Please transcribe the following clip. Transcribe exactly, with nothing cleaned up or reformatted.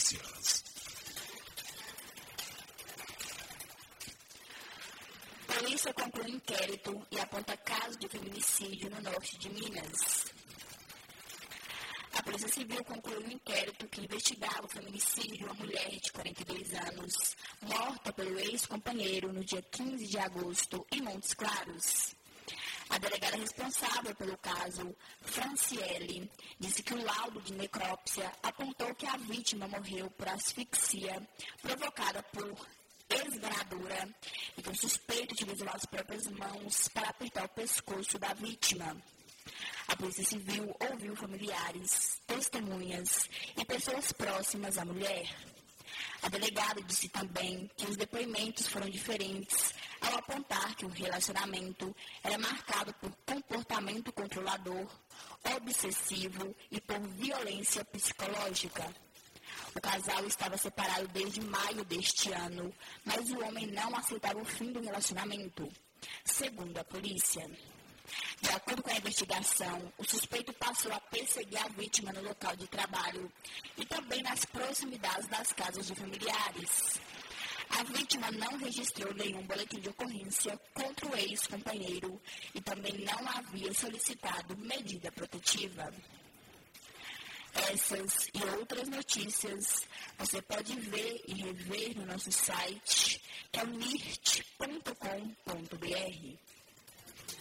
Notícias. Polícia conclui inquérito e aponta caso de feminicídio no norte de Minas. A Polícia Civil concluiu um inquérito que investigava o feminicídio de uma mulher de quarenta e dois anos, morta pelo ex-companheiro no dia quinze de agosto, em Montes Claros. A delegada responsável pelo caso, Franciele, disse que o laudo de necrópsia apontou que a vítima morreu por asfixia provocada por esganadura e que o suspeito utilizou as próprias mãos para apertar o pescoço da vítima. A Polícia Civil ouviu familiares, testemunhas e pessoas próximas à mulher. A delegada disse também que os depoimentos foram diferentes ao apontar que o relacionamento era marcado por comportamento controlador, obsessivo e por violência psicológica. O casal estava separado desde maio deste ano, mas o homem não aceitava o fim do relacionamento, segundo a polícia. De acordo com a investigação, o suspeito passou a perseguir a vítima no local de trabalho e também nas proximidades das casas de familiares. A vítima não registrou nenhum boletim de ocorrência contra o ex-companheiro e também não havia solicitado medida protetiva. Essas e outras notícias você pode ver e rever no nosso site, que é o nirt ponto com ponto br.